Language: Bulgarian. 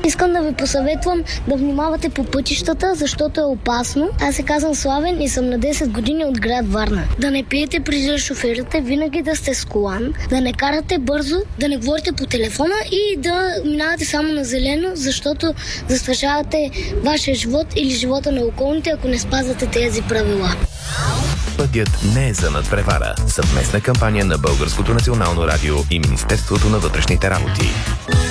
Искам да ви посъветвам да внимавате по пътищата, защото е опасно. Аз се казвам Славен и съм на 10 години от град Варна. Да не пиете преди да шофирате, винаги да сте с колан, да не карате бързо, да не говорите по телефона и да минавате само на зелено, защото застрашавате вашия живот или живота на околните, ако не спазвате тези правила. Пътят не е за надпревара. Съвместна кампания на Българското национално радио и Министерството на вътрешните работи.